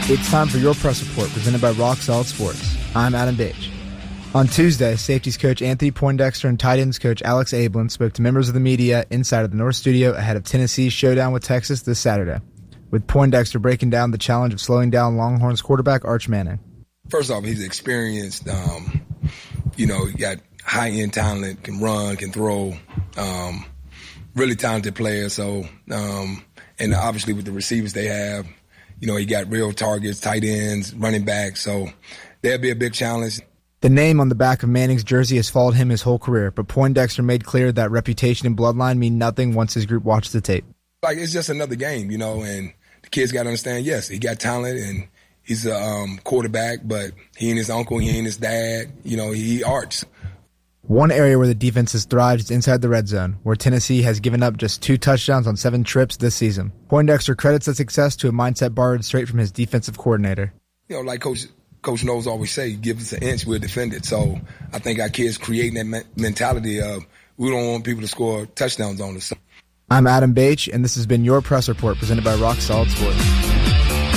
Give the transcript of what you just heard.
It's time for your press report presented by Rock Solid Sports. I'm Adam Beach. On Tuesday, safeties coach Anthony Poindexter and tight ends coach Alex Ablin spoke to members of the media inside of the North Studio ahead of Tennessee's showdown with Texas this Saturday, with Poindexter breaking down the challenge of slowing down Longhorns quarterback Arch Manning. First off, he's experienced. He got high-end talent, can run, can throw, really talented player. So, and obviously with the receivers they have, he got real targets, tight ends, running backs. So that'll be a big challenge. The name on the back of Manning's jersey has followed him his whole career, but Poindexter made clear that reputation and bloodline mean nothing once his group watched the tape. It's just another game, and the kids got to understand, yes, he got talent and he's a quarterback, but he and his uncle, he and his dad, he Arch. One area where the defense has thrived is inside the red zone, where Tennessee has given up just 2 touchdowns on 7 trips this season. Poindexter credits that success to a mindset borrowed straight from his defensive coordinator. Like Coach Knowles always say, give us an inch, we'll defend it. So I think our kids creating that mentality of we don't want people to score touchdowns on us. I'm Adam Beach, and this has been your press report presented by Rock Solid Sports.